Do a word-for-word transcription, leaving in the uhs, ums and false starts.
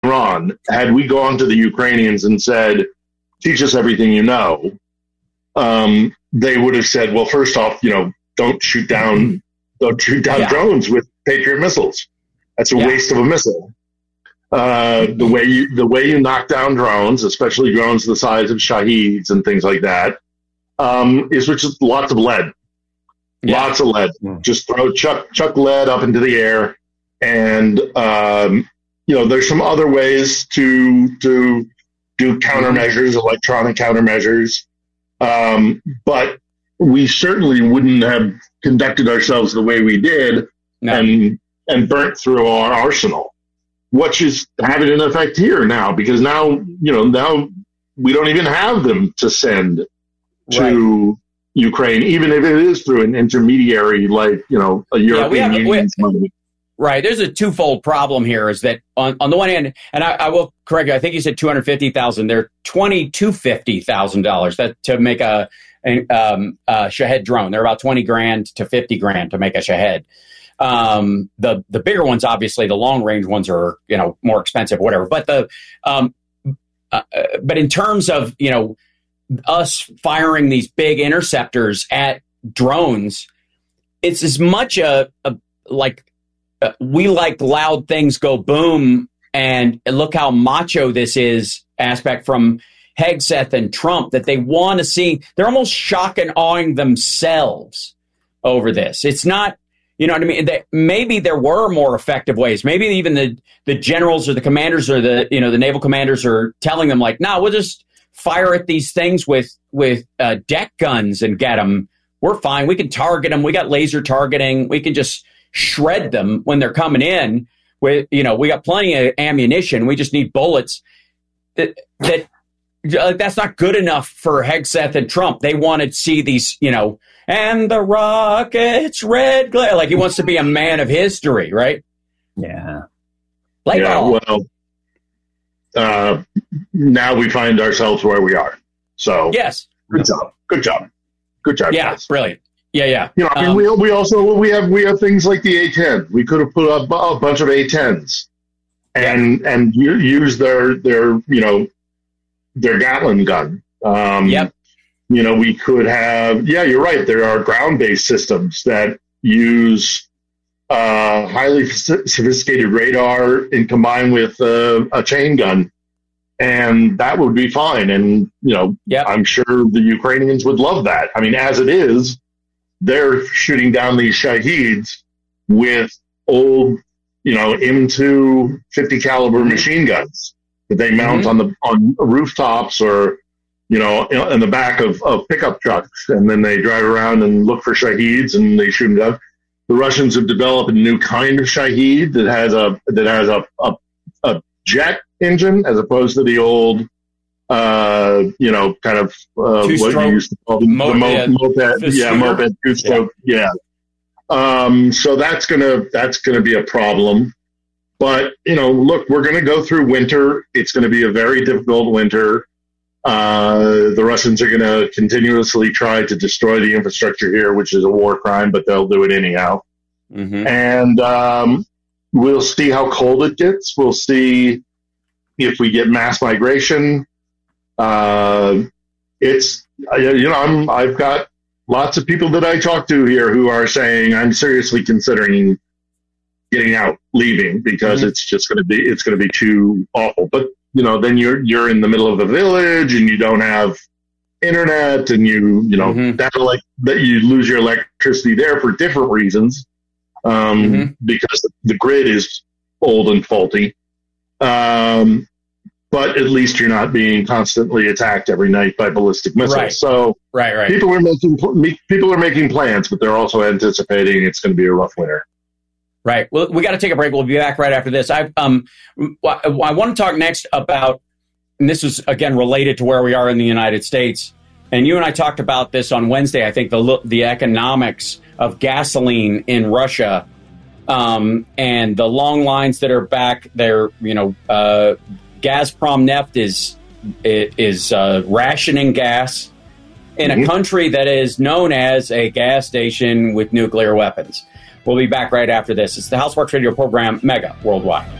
on, had we gone to the Ukrainians and said, teach us everything you know, um, they would have said, well, first off, you know, don't shoot down, don't shoot down yeah. drones with Patriot missiles. That's a yeah. waste of a missile. Uh, the way you, the way you knock down drones, especially drones the size of Shaheeds and things like that, um, is with just lots of lead. Yeah. Lots of lead. Mm. Just throw chuck chuck lead up into the air, and um, you know there's some other ways to to do countermeasures, electronic countermeasures, um, but we certainly wouldn't have conducted ourselves the way we did no. and and burnt through our arsenal, which is having an effect here now because now you know now we don't even have them to send to. Right. Ukraine, even if it is through an intermediary like, you know, a European yeah, Union. We, right. There's a twofold problem here is that on, on the one hand, and I, I will correct you, I think you said two hundred fifty thousand dollars. They're twenty to fifty thousand dollars that to make a, a, um, a Shahed drone. They're about twenty grand to fifty grand to make a Shahed. Um, the, the bigger ones, obviously, the long range ones are, you know, more expensive, whatever. But the, um, uh, but in terms of, you know, us firing these big interceptors at drones, it's as much a, a like uh, we like loud things go boom and look how macho this is aspect from Hegseth and Trump that they want to see. They're almost shock and awing themselves over this. It's not, you know what I mean? That maybe there were more effective ways. Maybe even the the generals or the commanders or the you know the naval commanders are telling them like, no, we'll just fire at these things with with uh, deck guns and get them. We're fine. We can target them. We got laser targeting. We can just shred them when they're coming in. With you know, we got plenty of ammunition. We just need bullets. That that uh, that's not good enough for Hegseth and Trump. They want to see these, you know, and the rockets red glare. Like he wants to be a man of history, right? Yeah. Like yeah. all. Well. Uh, now we find ourselves where we are. So yes, good job, good job, good job. Yeah, guys. Brilliant. Yeah, yeah. You know, I mean, um, we we also we have we have things like the A ten. We could have put up a bunch of A tens and yeah. and use their their you know their Gatling gun. Um, yep. You know, we could have. Yeah, you're right. There are ground based systems that use. Uh, highly sophisticated radar and combined with uh, a chain gun, and that would be fine. And you know, yep. I'm sure the Ukrainians would love that. I mean, as it is, they're shooting down these Shaheeds with old, you know, M two fifty caliber machine guns that they mount mm-hmm. on the on rooftops or you know in the back of, of pickup trucks, and then they drive around and look for Shaheeds and they shoot them down. The Russians have developed a new kind of Shahed that has a that has a a, a jet engine as opposed to the old, uh, you know, kind of uh, what you used to call the moped, mo- moped, yeah, moped, two stroke, yeah. yeah. Um, so that's gonna that's gonna be a problem. But you know, look, we're gonna go through winter. It's gonna be a very difficult winter. Uh, the Russians are going to continuously try to destroy the infrastructure here, which is a war crime, but they'll do it anyhow. Mm-hmm. And um, we'll see how cold it gets. We'll see if we get mass migration. Uh, it's you know I'm I've got lots of people that I talk to here who are saying I'm seriously considering getting out, leaving because mm-hmm. it's just going to be it's going to be too awful. But you know, then you're you're in the middle of a village and you don't have internet, and you you know mm-hmm. that like that you lose your electricity there for different reasons, um, mm-hmm. because the grid is old and faulty. Um, but at least you're not being constantly attacked every night by ballistic missiles. Right. So right, right. people are making people are making plans, but they're also anticipating it's going to be a rough winter. Right. Well, we got to take a break. We'll be back right after this. I um, I want to talk next about, and this is again related to where we are in the United States. And you and I talked about this on Wednesday. I think the the economics of gasoline in Russia, um, and the long lines that are back there. You know, uh, Gazprom Neft is is uh, rationing gas in mm-hmm. a country that is known as a gas station with nuclear weapons. We'll be back right after this. It's the Houseworks Radio program, Mega Worldwide.